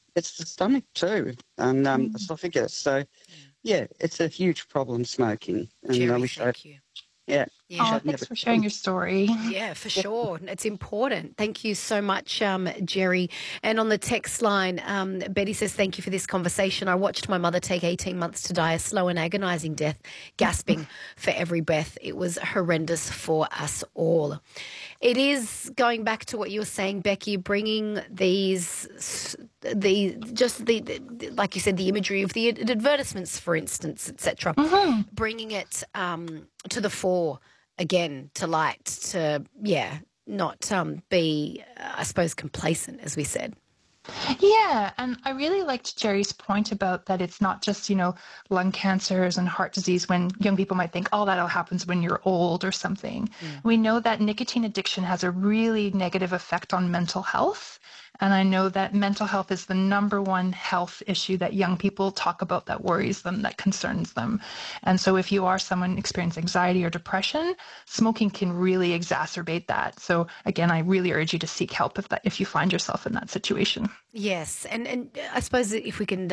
It's the stomach too, and esophagus. So, yeah, it's a huge problem, smoking. And I Jerry, wish thank you. yeah. Yeah. Thanks for sharing your story. Yeah, for sure. It's important. Thank you so much, Jerry. And on the text line, Betty says, thank you for this conversation. I watched my mother take 18 months to die a slow and agonising death, gasping for every breath. It was horrendous for us all. It is going back to what you were saying, Becky, bringing like you said, the imagery of the advertisements, for instance, etc., bringing it to the fore again, to light, to, not be, I suppose, complacent, as we said. Yeah, and I really liked Jerry's point about that it's not just, lung cancers and heart disease when young people might think, oh, that all happens when you're old or something. We know that nicotine addiction has a really negative effect on mental health. And I know that mental health is the number one health issue that young people talk about that worries them, that concerns them. And so if you are someone experiencing anxiety or depression, smoking can really exacerbate that. So again, I really urge you to seek help if you find yourself in that situation. Yes. And I suppose if we can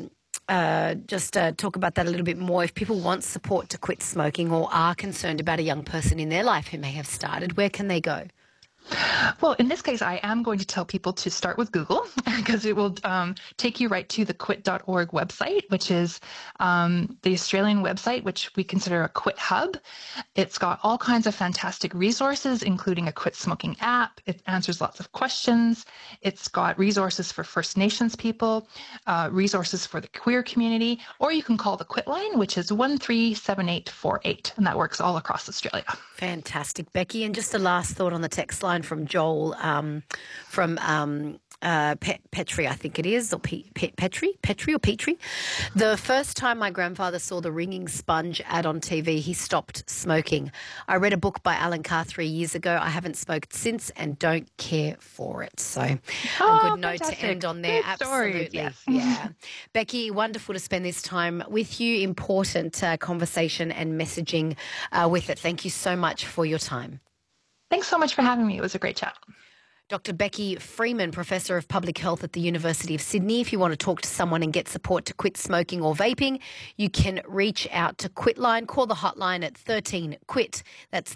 just talk about that a little bit more. If people want support to quit smoking or are concerned about a young person in their life who may have started, where can they go? Well, in this case, I am going to tell people to start with Google because it will take you right to the quit.org website, which is the Australian website, which we consider a quit hub. It's got all kinds of fantastic resources, including a quit smoking app. It answers lots of questions. It's got resources for First Nations people, resources for the queer community, or you can call the quit line, which is 137848, and that works all across Australia. Fantastic, Becky. And just a last thought on the text line from Joel from Petrie, I think it is, or Petrie or Petrie. The first time my grandfather saw the ringing sponge ad on TV, he stopped smoking. I read a book by Alan Carr 3 years ago. I haven't smoked since and don't care for it. So a good note to end on there. Good story. Absolutely. Yes. Yeah. Becky, wonderful to spend this time with you. Important conversation and messaging with it. Thank you so much for your time. Thanks so much for having me. It was a great chat. Dr. Becky Freeman, Professor of Public Health at the University of Sydney. If you want to talk to someone and get support to quit smoking or vaping, you can reach out to Quitline. Call the hotline at 13-QUIT. That's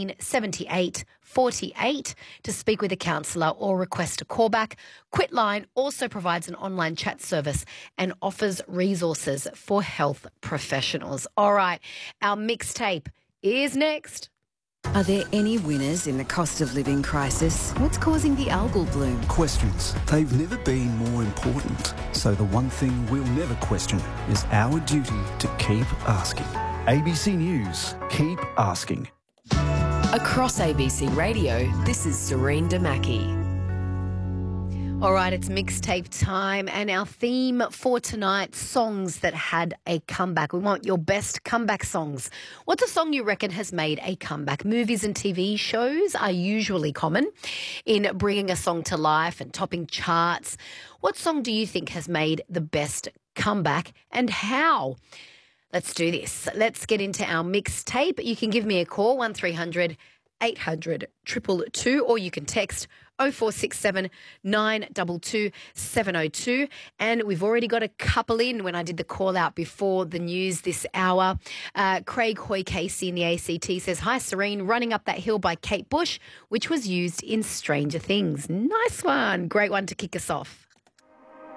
137848 to speak with a counsellor or request a callback. Quitline also provides an online chat service and offers resources for health professionals. All right, our mixtape is next. Are there any winners in the cost of living crisis? What's causing the algal bloom? Questions. They've never been more important. So the one thing we'll never question is our duty to keep asking. ABC News. Keep asking. Across ABC Radio, this is Serene Damaki. All right, it's mixtape time, and our theme for tonight, songs that had a comeback. We want your best comeback songs. What's a song you reckon has made a comeback? Movies and TV shows are usually common in bringing a song to life and topping charts. What song do you think has made the best comeback and how? Let's do this. Let's get into our mixtape. You can give me a call, 1300 800 222, or you can text 0467 922 702. And we've already got a couple in when I did the call out before the news this hour. Craig Hoy Casey in the ACT says, hi, Serene, Running Up That Hill by Kate Bush, which was used in Stranger Things. Nice one. Great one to kick us off.